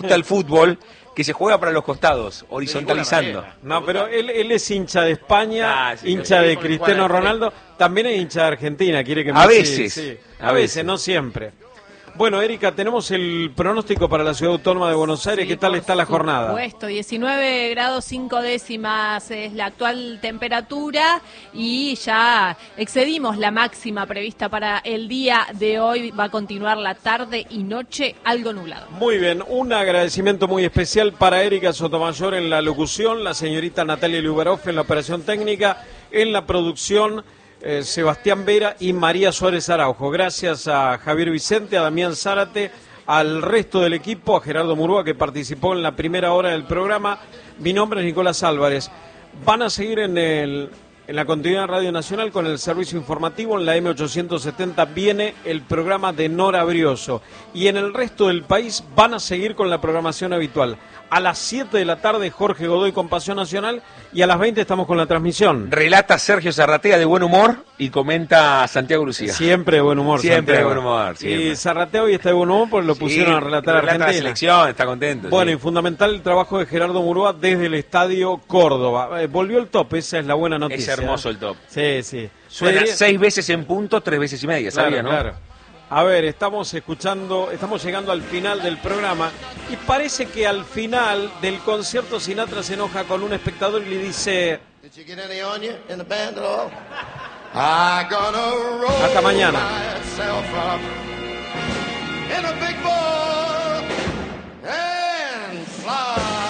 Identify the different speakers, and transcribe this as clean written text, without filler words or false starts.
Speaker 1: gusta el fútbol, que se juega para los costados, horizontalizando.
Speaker 2: No, pero él es hincha de España, hincha de Cristiano Ronaldo, también es hincha de Argentina, quiere que
Speaker 1: A veces.
Speaker 2: Sí. A veces, no siempre. Bueno, Erika, tenemos el pronóstico para la Ciudad Autónoma de Buenos Aires. ¿Qué tal está la jornada?
Speaker 3: Por supuesto, 19 grados 5 décimas es la actual temperatura y ya excedimos la máxima prevista para el día de hoy. Va a continuar la tarde y noche algo nublado.
Speaker 2: Muy bien, un agradecimiento muy especial para Erika Sotomayor en la locución, la señorita Natalia Lubaroff en la operación técnica, en la producción Sebastián Vera y María Suárez Araujo. Gracias a Javier Vicente, a Damián Zárate, al resto del equipo, a Gerardo Murúa que participó en la primera hora del programa. Mi nombre es Nicolás Álvarez. Van a seguir en la continuidad de Radio Nacional con el servicio informativo. En la M870 viene el programa de Nora Brioso. Y en el resto del país van a seguir con la programación habitual. A las 7 de la tarde Jorge Godoy con Pasión Nacional y a las 20 estamos con la transmisión.
Speaker 1: Relata Sergio Zarratea de buen humor y comenta Santiago Lucía.
Speaker 2: Siempre de buen humor.
Speaker 1: Siempre de buen humor.
Speaker 2: Siempre. Y Zarratea hoy está de buen humor porque lo pusieron a relatar a Argentina.
Speaker 1: La selección, está contento.
Speaker 2: Bueno, y fundamental el trabajo de Gerardo Murúa desde el Estadio Córdoba. Volvió el top, esa es la buena noticia.
Speaker 1: Es hermoso el top.
Speaker 2: Sí.
Speaker 1: Suena 6 veces en punto, 3 veces y media, ¿sabía, no?
Speaker 2: Claro. A ver, estamos llegando al final del programa y parece que al final del concierto Sinatra se enoja con un espectador y le dice: hasta mañana.